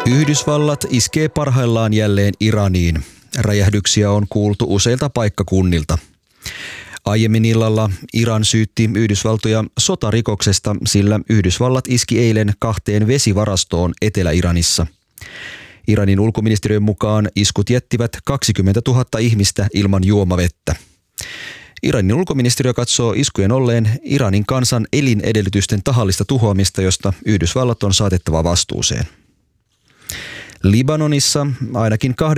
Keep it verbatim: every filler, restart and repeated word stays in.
Yhdysvallat iskee parhaillaan jälleen Iraniin. Räjähdyksiä on kuultu useilta paikkakunnilta. Aiemmin illalla Iran syytti Yhdysvaltoja sotarikoksesta, sillä Yhdysvallat iski eilen kahteen vesivarastoon Etelä-Iranissa. Iranin ulkoministeriön mukaan iskut jättivät kaksikymmentätuhatta ihmistä ilman juomavettä. Iranin ulkoministeriö katsoo iskujen olleen Iranin kansan elinedellytysten tahallista tuhoamista, josta Yhdysvallat on saatettava vastuuseen. Libanonissa ainakin kahden